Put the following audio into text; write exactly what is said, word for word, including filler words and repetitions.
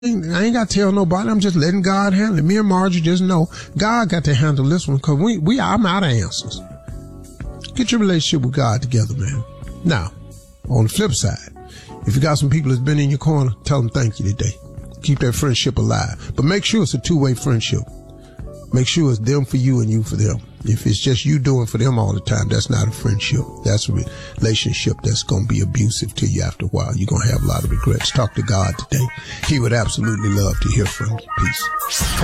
I ain't got to tell nobody. I'm just letting God handle it. Me and Margie just know God got to handle this one because we, we, I'm out of answers. Get your relationship with God together, man. Now, on the flip side, if you got some people that's been in your corner, tell them thank you today. Keep that friendship alive. But make sure it's a two-way friendship. Make sure it's them for you and you for them. If it's just you doing for them all the time, that's not a friendship. That's a relationship that's going to be abusive to you after a while. You're going to have a lot of regrets. Talk to God today. He would absolutely love to hear from you. Peace.